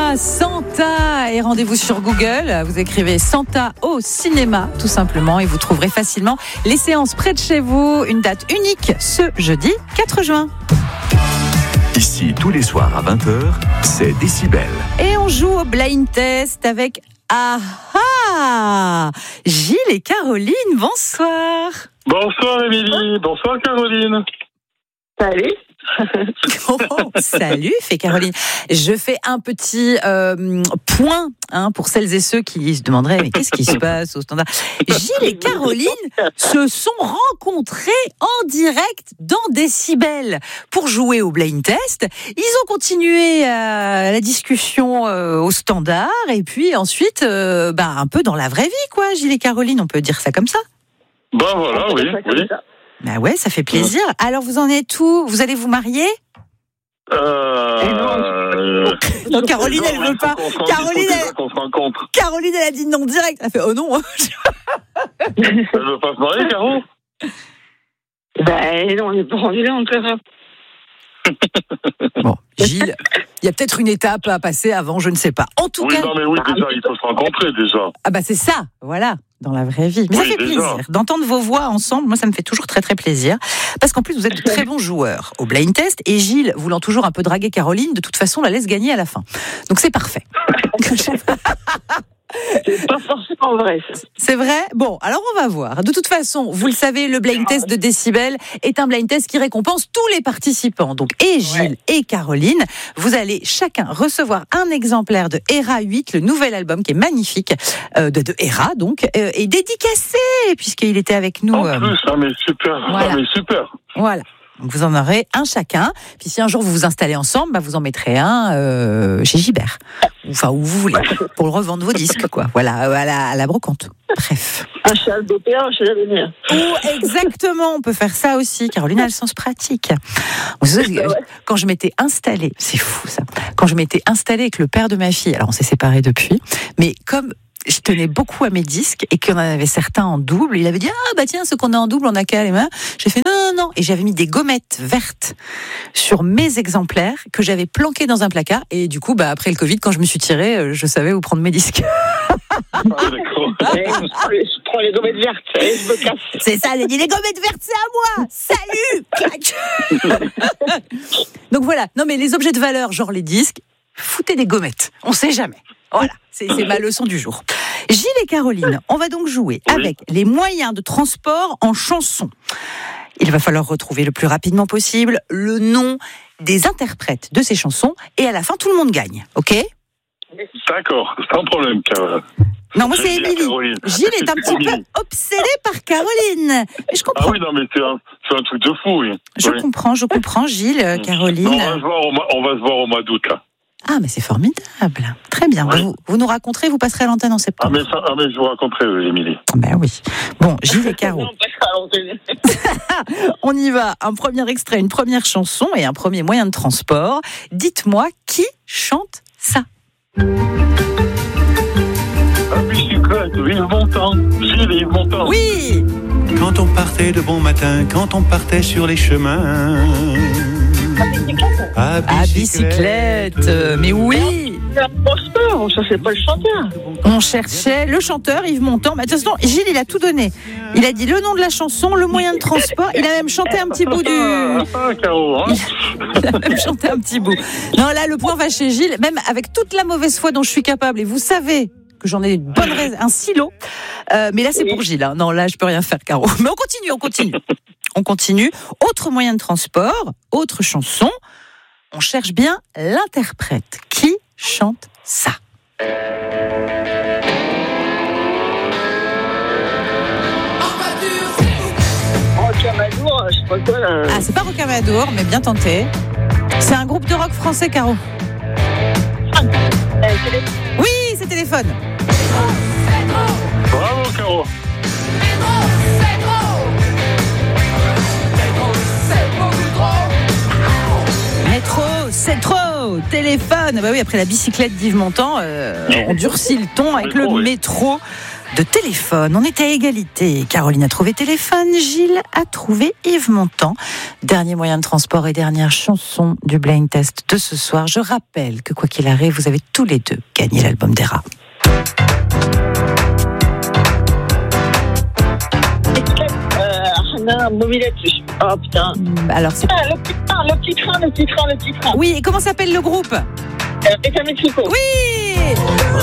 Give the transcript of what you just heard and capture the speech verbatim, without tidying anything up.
cinéma, Santa, et rendez-vous sur Google. Vous écrivez Santa au cinéma, tout simplement, et vous trouverez facilement les séances près de chez vous. Une date unique ce jeudi quatre juin. Ici, tous les soirs à vingt heures, c'est Décibel. Et on joue au blind test avec Aha Gilles et Caroline, bonsoir. Bonsoir Émilie, bonsoir Caroline. Salut. Oh, salut, fait Caroline. Je fais un petit euh, point hein, pour celles et ceux qui se demanderaient mais qu'est-ce qui se passe au standard. Gilles et Caroline se sont rencontrés en direct dans Décibel pour jouer au blind test. Ils ont continué euh, la discussion euh, au standard et puis ensuite euh, bah, un peu dans la vraie vie quoi. Gilles et Caroline, on peut dire ça comme ça. Ben voilà, oui, oui. Bah ouais, ça fait plaisir. Alors vous en êtes où ? Vous allez vous marier ? Euh... Non, Caroline, elle veut pas. Caroline, elle... Caroline, elle a dit non direct. Elle a fait oh non. Elle veut pas se marier, Caro ? Ben non, on n'est pas rendu là encore. Bon, Gilles, il y a peut-être une étape à passer avant, je ne sais pas. En tout oui, cas. Non, mais oui, déjà, il faut se rencontrer déjà. Ah bah c'est ça, voilà. Dans la vraie vie. Mais oui, ça fait déjà. plaisir d'entendre vos voix ensemble. Moi, ça me fait toujours très très plaisir. Parce qu'en plus, vous êtes de très bons joueurs au blind test. Et Gilles, voulant toujours un peu draguer Caroline, de toute façon, la laisse gagner à la fin. Donc c'est parfait. C'est pas forcément vrai, ça. C'est vrai ? Bon, alors on va voir. De toute façon, vous le savez, le blind test de Décibel est un blind test qui récompense tous les participants. Donc, et Gilles ouais. et Caroline, vous allez chacun recevoir un exemplaire de Héra huit, le nouvel album qui est magnifique, euh, de, de Héra, donc, euh, et dédicacé, puisqu'il était avec nous. En euh, plus, ah, mais super, voilà. ah, mais super. Voilà. Donc vous en aurez un chacun. Puis si un jour vous vous installez ensemble, bah vous en mettrez un euh, chez Gibert. Enfin, où vous voulez, pour le revendre vos disques, quoi. Voilà, à la, à la brocante. Bref. Un chez Albopéa, un chez l'avenir. Oh, exactement, on peut faire ça aussi. Caroline a le sens pratique. Vous savez, quand je m'étais installée, c'est fou ça, quand je m'étais installée avec le père de ma fille, alors on s'est séparés depuis, mais comme je tenais beaucoup à mes disques et qu'il y en avait certains en double, il avait dit ah bah tiens, ceux qu'on a en double on a qu'à les mains. J'ai fait non non non et j'avais mis des gommettes vertes sur mes exemplaires que j'avais planqués dans un placard et du coup bah après le Covid quand je me suis tirée, je savais où prendre mes disques. Ah, d'accord. Et je prends les gommettes vertes et je me casse. C'est ça, j'ai dit les gommettes vertes c'est à moi. Salut. Donc voilà, non mais les objets de valeur genre les disques, foutez des gommettes, on sait jamais. Voilà, c'est, c'est ma leçon du jour. Gilles et Caroline, on va donc jouer oui. avec les moyens de transport en chanson. Il va falloir retrouver le plus rapidement possible le nom des interprètes de ces chansons et à la fin, tout le monde gagne, ok ? D'accord, sans problème, Caroline. Non, moi c'est Émilie. Gilles est un petit peu obsédé par Caroline. Mais je comprends. Ah oui, non, mais c'est un, c'est un truc de fou, oui. Je oui. comprends, je comprends, Gilles, Caroline. Non, on, va se voir au mois, on va se voir au mois d'août, là. Ah, mais c'est formidable. Très bien. Oui. Vous, vous nous raconterez, vous passerez à l'antenne en septembre. Ah, mais, ça, ah, mais je vous raconterai, Émilie. Ben oui. Bon, Gilles et Caro. On y va. Un premier extrait, une première chanson et un premier moyen de transport. Dites-moi qui chante ça. La bicyclette, vive mon temps. Gilles, vive mon temps. Oui. Quand on partait de bon matin, quand on partait sur les chemins. À bicyclette. À bicyclette. Mais oui. C'est un transport, on cherchait pas le chanteur. On cherchait le chanteur Yves Montand. Mais de toute façon, Gilles, il a tout donné. Il a dit le nom de la chanson, le moyen de transport. Il a même chanté un petit bout du. Ah, Caro, hein. Il a même chanté un petit bout. Non, là, le point va chez Gilles, même avec toute la mauvaise foi dont je suis capable. Et vous savez que j'en ai une bonne raison, un silo. Euh, mais là, c'est pour Gilles. Hein. Non, là, je peux rien faire, Caro. Mais on continue, on continue. On continue. Autre moyen de transport, autre chanson. On cherche bien l'interprète. Qui chante ça ? Rocamadour, je sais pas quoi là. Ah, c'est pas Rocamadour, mais bien tenté. C'est un groupe de rock français, Caro. Ah, euh, télé... Oui, c'est Téléphone. Bravo, Caro. Métro, c'est trop. Téléphone. Bah oui, après la bicyclette d'Yves Montand, euh, on durcit le ton avec le métro. de téléphone. On est à égalité. Caroline a trouvé téléphone, Gilles a trouvé Yves Montand. Dernier moyen de transport et dernière chanson du blind test de ce soir. Je rappelle que quoi qu'il arrive, vous avez tous les deux gagné l'album d'Era. Euh, mobilette. Oh putain. Alors c'est... Ah, le petit train, le petit train, le petit train, le petit train. Oui, et comment s'appelle le groupe ? Euh, Pétain Mexico. Oui.